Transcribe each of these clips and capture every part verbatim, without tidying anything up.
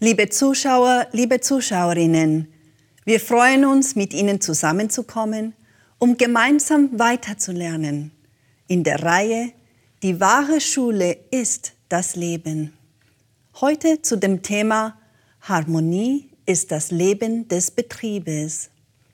Liebe Zuschauer, liebe Zuschauerinnen, wir freuen uns, mit Ihnen zusammenzukommen, um gemeinsam weiterzulernen in der Reihe Die wahre Schule ist das Leben. Heute zu dem Thema Harmonie ist das Leben des Betriebes.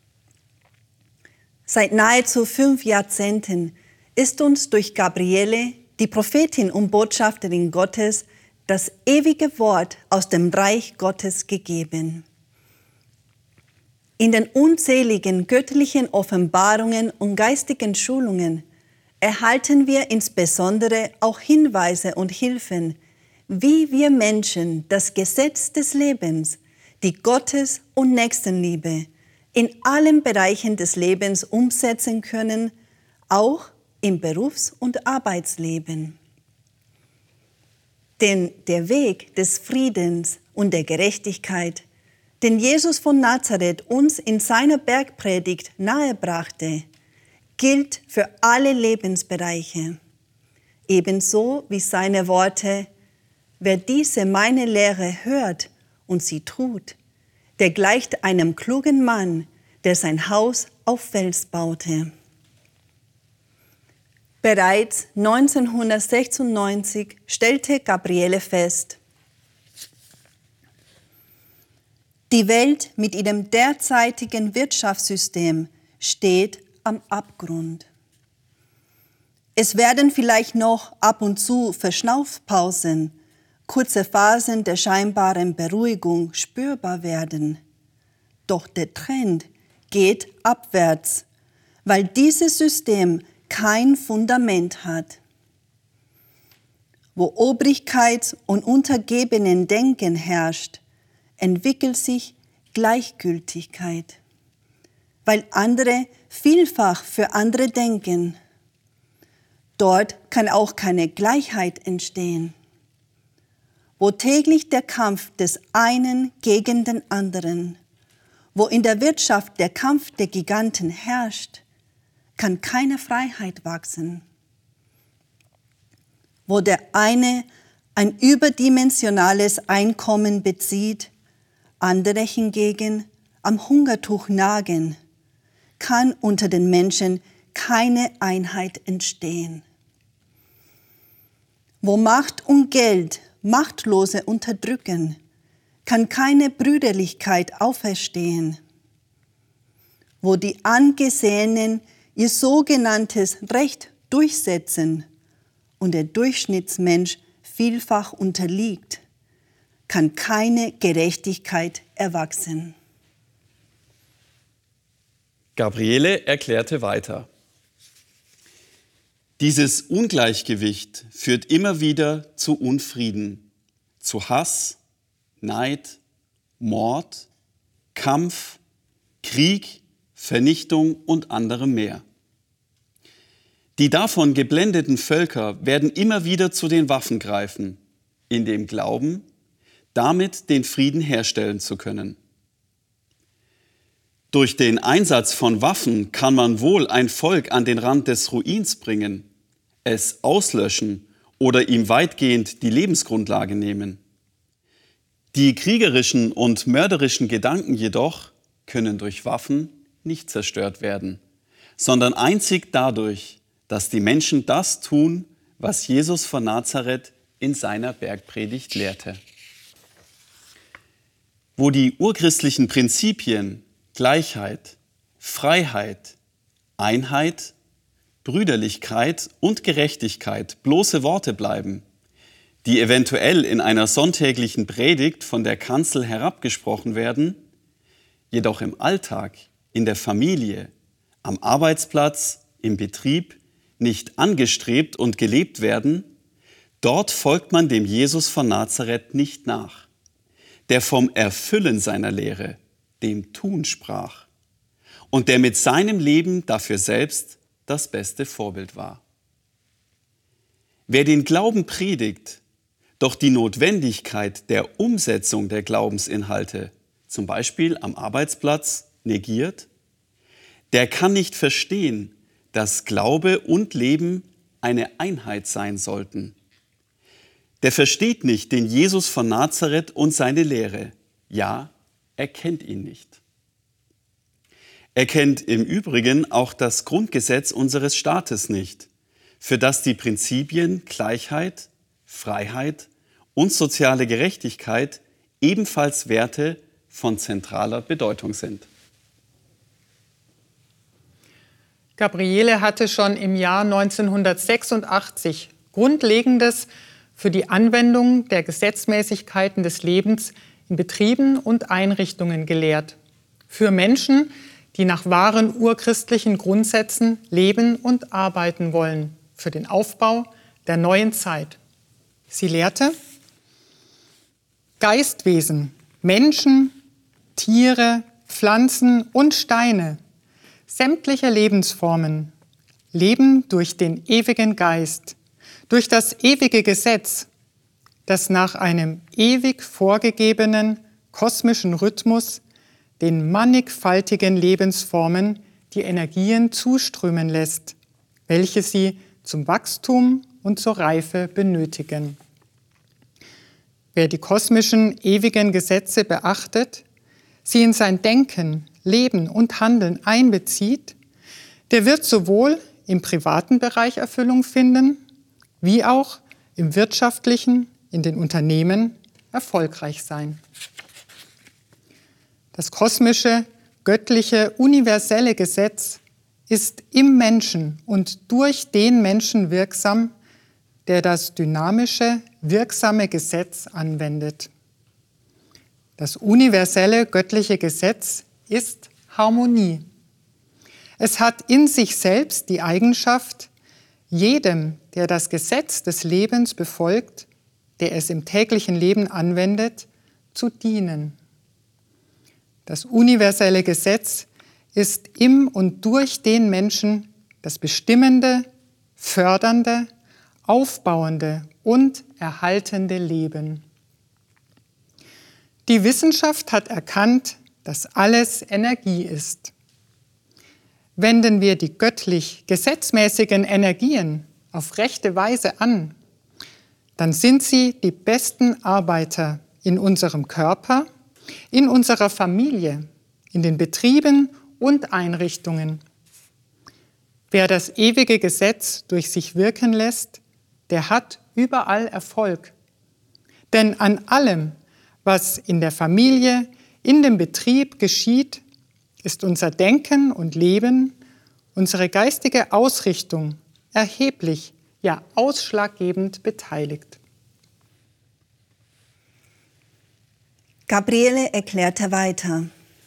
Seit nahezu fünf Jahrzehnten ist uns durch Gabriele, die Prophetin und Botschafterin Gottes, das ewige Wort aus dem Reich Gottes gegeben. In den unzähligen göttlichen Offenbarungen und geistigen Schulungen erhalten wir insbesondere auch Hinweise und Hilfen, wie wir Menschen das Gesetz des Lebens, die Gottes- und Nächstenliebe in allen Bereichen des Lebens umsetzen können, auch im Berufs- und Arbeitsleben. Denn der Weg des Friedens und der Gerechtigkeit, den Jesus von Nazareth uns in seiner Bergpredigt nahebrachte, gilt für alle Lebensbereiche. Ebenso wie seine Worte: Wer diese meine Lehre hört und sie tut, der gleicht einem klugen Mann, der sein Haus auf Fels baute. Bereits neunzehnhundertsechsundneunzig stellte Gabriele fest: Die Welt mit ihrem derzeitigen Wirtschaftssystem steht am Abgrund. Es werden vielleicht noch ab und zu Verschnaufpausen, kurze Phasen der scheinbaren Beruhigung spürbar werden. Doch der Trend geht abwärts, weil dieses System kein Fundament hat. Wo Obrigkeits- und Untergebenendenken herrscht, entwickelt sich Gleichgültigkeit, weil andere vielfach für andere denken. Dort kann auch keine Gleichheit entstehen. Wo täglich der Kampf des einen gegen den anderen, wo in der Wirtschaft der Kampf der Giganten herrscht, kann keine Freiheit wachsen. Wo der eine ein überdimensionales Einkommen bezieht, andere hingegen am Hungertuch nagen, kann unter den Menschen keine Einheit entstehen. Wo Macht und Geld Machtlose unterdrücken, kann keine Brüderlichkeit auferstehen. Wo die Angesehenen ihr sogenanntes Recht durchsetzen und der Durchschnittsmensch vielfach unterliegt, kann keine Gerechtigkeit erwachsen. Gabriele erklärte weiter: Dieses Ungleichgewicht führt immer wieder zu Unfrieden, zu Hass, Neid, Mord, Kampf, Krieg, Vernichtung und anderem mehr. Die davon geblendeten Völker werden immer wieder zu den Waffen greifen, in dem Glauben, damit den Frieden herstellen zu können. Durch den Einsatz von Waffen kann man wohl ein Volk an den Rand des Ruins bringen, es auslöschen oder ihm weitgehend die Lebensgrundlage nehmen. Die kriegerischen und mörderischen Gedanken jedoch können durch Waffen nicht zerstört werden, sondern einzig dadurch, dass die Menschen das tun, was Jesus von Nazareth in seiner Bergpredigt lehrte. Wo die urchristlichen Prinzipien Gleichheit, Freiheit, Einheit, Brüderlichkeit und Gerechtigkeit bloße Worte bleiben, die eventuell in einer sonntäglichen Predigt von der Kanzel herabgesprochen werden, jedoch im Alltag, in der Familie, am Arbeitsplatz, im Betrieb nicht angestrebt und gelebt werden, dort folgt man dem Jesus von Nazareth nicht nach, der vom Erfüllen seiner Lehre, dem Tun sprach und der mit seinem Leben dafür selbst das beste Vorbild war. Wer den Glauben predigt, doch die Notwendigkeit der Umsetzung der Glaubensinhalte, zum Beispiel am Arbeitsplatz, negiert, der kann nicht verstehen, dass Glaube und Leben eine Einheit sein sollten. der versteht nicht den Jesus von Nazareth und seine Lehre. Ja, er kennt ihn nicht. Er kennt im Übrigen auch das Grundgesetz unseres Staates nicht, für das die Prinzipien Gleichheit, Freiheit und soziale Gerechtigkeit ebenfalls Werte von zentraler Bedeutung sind. Gabriele hatte schon im Jahr neunzehnhundertsechsundachtzig Grundlegendes für die Anwendung der Gesetzmäßigkeiten des Lebens in Betrieben und Einrichtungen gelehrt. Für Menschen, die nach wahren urchristlichen Grundsätzen leben und arbeiten wollen, für den Aufbau der neuen Zeit. Sie lehrte: Geistwesen, Menschen, Tiere, Pflanzen und Steine, sämtliche Lebensformen leben durch den ewigen Geist, durch das ewige Gesetz, das nach einem ewig vorgegebenen kosmischen Rhythmus den mannigfaltigen Lebensformen die Energien zuströmen lässt, welche sie zum Wachstum und zur Reife benötigen. Wer die kosmischen ewigen Gesetze beachtet, sie in sein Denken, Leben und Handeln einbezieht, der wird sowohl im privaten Bereich Erfüllung finden, wie auch im wirtschaftlichen, in den Unternehmen erfolgreich sein. Das kosmische, göttliche, universelle Gesetz ist im Menschen und durch den Menschen wirksam, der das dynamische, wirksame Gesetz anwendet. Das universelle, göttliche Gesetz ist Harmonie. Es hat in sich selbst die Eigenschaft, jedem, der das Gesetz des Lebens befolgt, der es im täglichen Leben anwendet, zu dienen. Das universelle Gesetz ist im und durch den Menschen das bestimmende, fördernde, aufbauende und erhaltende Leben. Die Wissenschaft hat erkannt, dass alles Energie ist. Wenden wir die göttlich gesetzmäßigen Energien auf rechte Weise an, dann sind sie die besten Arbeiter in unserem Körper, in unserer Familie, in den Betrieben und Einrichtungen. Wer das ewige Gesetz durch sich wirken lässt, der hat überall Erfolg. Denn an allem, was in der Familie, in dem Betrieb geschieht, ist unser Denken und Leben, unsere geistige Ausrichtung erheblich, ja ausschlaggebend beteiligt. Gabriele erklärte weiter: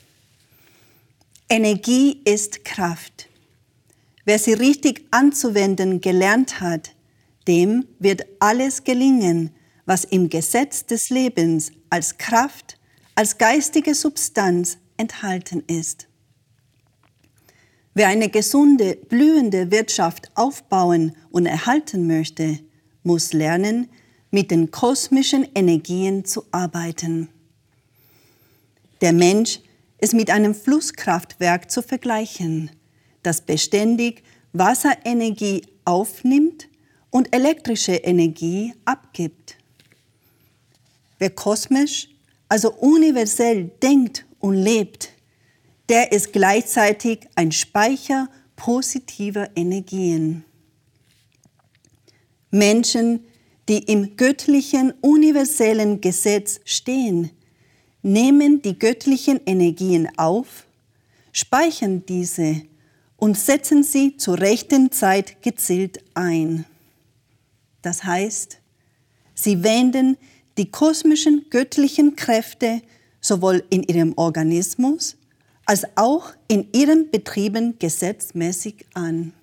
Energie ist Kraft. Wer sie richtig anzuwenden gelernt hat, dem wird alles gelingen, was im Gesetz des Lebens als Kraft, als geistige Substanz enthalten ist. Wer eine gesunde, blühende Wirtschaft aufbauen und erhalten möchte, muss lernen, mit den kosmischen Energien zu arbeiten. Der Mensch ist mit einem Flusskraftwerk zu vergleichen, das beständig Wasserenergie aufnimmt und elektrische Energie abgibt. Wer kosmisch, also universell denkt und lebt, der ist gleichzeitig ein Speicher positiver Energien. Menschen, die im göttlichen, universellen Gesetz stehen, nehmen die göttlichen Energien auf, speichern diese und setzen sie zur rechten Zeit gezielt ein. Das heißt, sie wenden die kosmischen göttlichen Kräfte sowohl in ihrem Organismus als auch in ihren Betrieben gesetzmäßig an.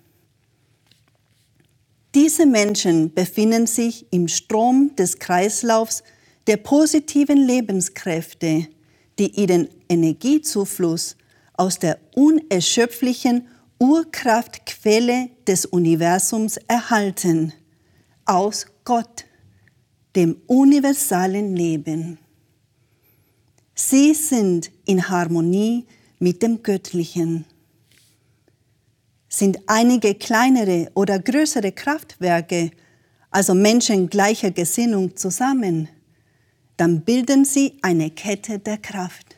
Diese Menschen befinden sich im Strom des Kreislaufs der positiven Lebenskräfte, die ihren Energiezufluss aus der unerschöpflichen Urkraftquelle des Universums erhalten, aus Gott, dem universalen Leben. Sie sind in Harmonie mit dem Göttlichen. Sind einige kleinere oder größere Kraftwerke also Menschen gleicher Gesinnung, zusammen, dann bilden sie eine Kette der Kraft.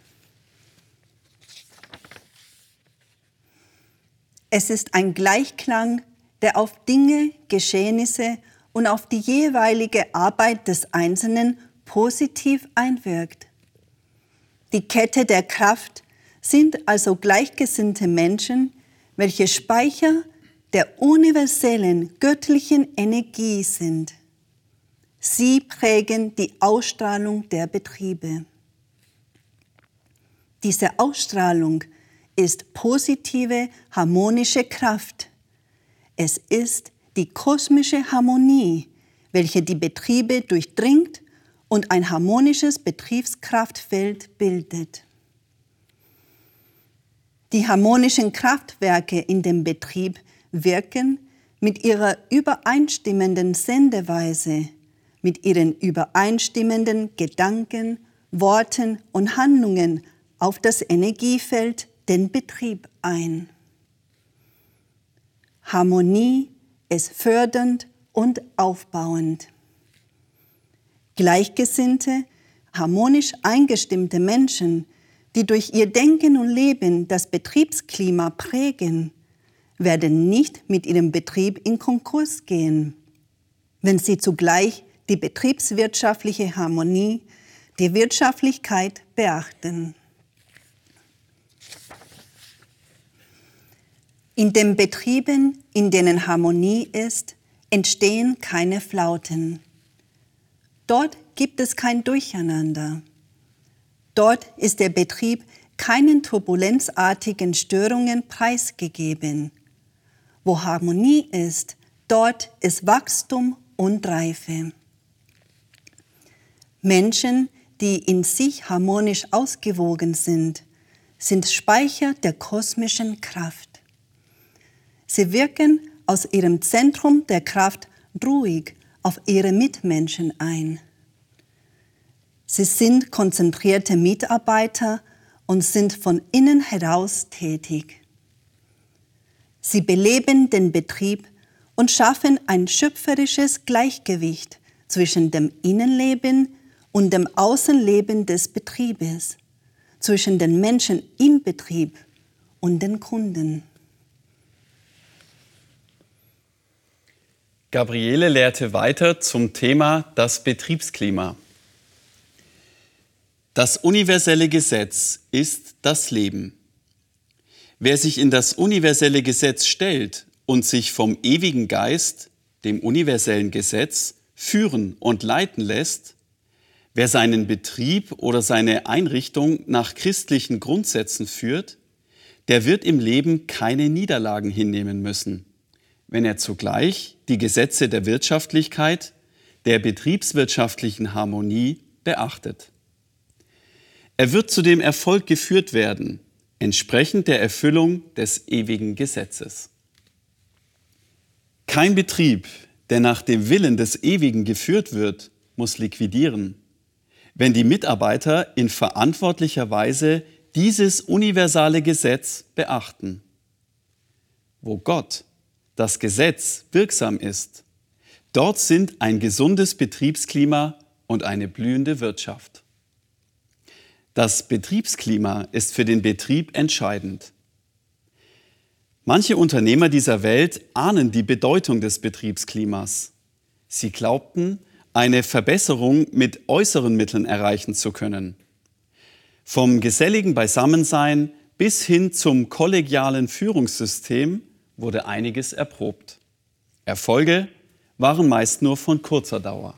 Es ist ein Gleichklang, der auf Dinge, Geschehnisse und auf die jeweilige Arbeit des Einzelnen positiv einwirkt. Die Kette der Kraft sind also gleichgesinnte Menschen, welche Speicher der universellen göttlichen Energie sind. Sie prägen die Ausstrahlung der Betriebe. Diese Ausstrahlung ist positive, harmonische Kraft. Es ist die kosmische Harmonie, welche die Betriebe durchdringt und ein harmonisches Betriebskraftfeld bildet. Die harmonischen Kraftwerke in dem Betrieb wirken mit ihrer übereinstimmenden Sendeweise, mit ihren übereinstimmenden Gedanken, Worten und Handlungen auf das Energiefeld, den Betrieb ein. Harmonie ist fördernd und aufbauend. Gleichgesinnte, harmonisch eingestimmte Menschen, die durch ihr Denken und Leben das Betriebsklima prägen, werden nicht mit ihrem Betrieb in Konkurs gehen, wenn sie zugleich die betriebswirtschaftliche Harmonie, die Wirtschaftlichkeit beachten. In den Betrieben, in denen Harmonie ist, entstehen keine Flauten. Dort gibt es kein Durcheinander. Dort ist der Betrieb keinen turbulenzartigen Störungen preisgegeben. Wo Harmonie ist, dort ist Wachstum und Reife. Menschen, die in sich harmonisch ausgewogen sind, sind Speicher der kosmischen Kraft. Sie wirken aus ihrem Zentrum der Kraft ruhig auf ihre Mitmenschen ein. Sie sind konzentrierte Mitarbeiter und sind von innen heraus tätig. Sie beleben den Betrieb und schaffen ein schöpferisches Gleichgewicht zwischen dem Innenleben und dem Außenleben des Betriebes, zwischen den Menschen im Betrieb und den Kunden. Gabriele lehrte weiter zum Thema das Betriebsklima. Das universelle Gesetz ist das Leben. Wer sich in das universelle Gesetz stellt und sich vom ewigen Geist, dem universellen Gesetz, führen und leiten lässt, wer seinen Betrieb oder seine Einrichtung nach christlichen Grundsätzen führt, der wird im Leben keine Niederlagen hinnehmen müssen, wenn er zugleich die Gesetze der Wirtschaftlichkeit, der betriebswirtschaftlichen Harmonie beachtet. Er wird zu dem Erfolg geführt werden, entsprechend der Erfüllung des ewigen Gesetzes. Kein Betrieb, der nach dem Willen des Ewigen geführt wird, muss liquidieren, wenn die Mitarbeiter in verantwortlicher Weise dieses universale Gesetz beachten. Wo Gott, das Gesetz, wirksam ist, dort sind ein gesundes Betriebsklima und eine blühende Wirtschaft. Das Betriebsklima ist für den Betrieb entscheidend. Manche Unternehmer dieser Welt ahnen die Bedeutung des Betriebsklimas. Sie glaubten, eine Verbesserung mit äußeren Mitteln erreichen zu können. Vom geselligen Beisammensein bis hin zum kollegialen Führungssystem wurde einiges erprobt. Erfolge waren meist nur von kurzer Dauer.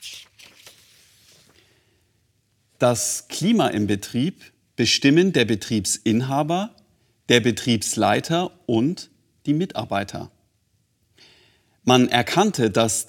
Das Klima im Betrieb bestimmen der Betriebsinhaber, der Betriebsleiter und die Mitarbeiter. Man erkannte, dass